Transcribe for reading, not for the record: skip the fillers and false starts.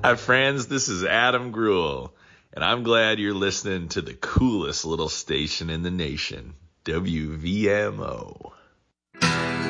Hi, friends. This is Adam Gruel, and I'm glad you're listening to the coolest little station in the nation, WVMO.